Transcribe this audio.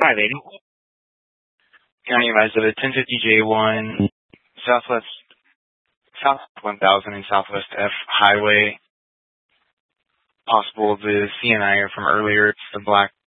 580. County advised of a 1050J1 South 1000 and Southwest F Highway. Possible the CNI from earlier. It's the black